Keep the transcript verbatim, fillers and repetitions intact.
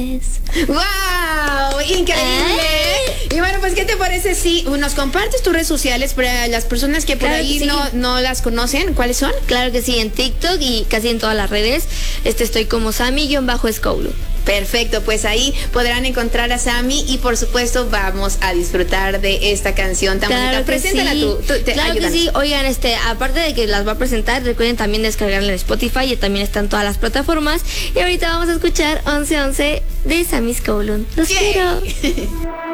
¡Wow! ¡Increíble! Ay. Y bueno, pues, ¿qué te parece si nos compartes tus redes sociales para las personas que por Claro ahí que sí. no, no las conocen? ¿Cuáles son? Claro que sí, en TikTok y casi en todas las redes. Este estoy como Sammy-Escoulu. Perfecto, pues ahí podrán encontrar a Sammy y por supuesto vamos a disfrutar de esta canción tan Claro bonita. que Preséntala sí. tú, tú te, Claro ayúdanos. que sí. Oigan, este, aparte de que las va a presentar, recuerden también descargarla en Spotify y también está en todas las plataformas. Y ahorita vamos a escuchar once once de Sammy Escoulu. Los Yay. quiero.